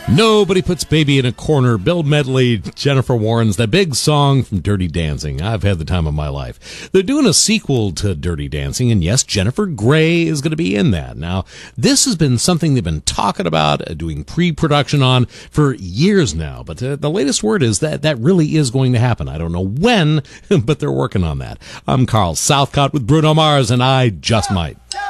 Nobody Puts Baby in a Corner. Bill Medley, Jennifer Warnes, that big song from Dirty Dancing. I've had the time of my life. They're doing a sequel to Dirty Dancing, and yes, Jennifer Grey is going to be in that. Now, this has been something they've been talking about, doing pre-production on for years now, but the latest word is that that really is going to happen. I don't know when, but they're working on that. I'm Carl Southcott with Bruno Mars, and I Just Might.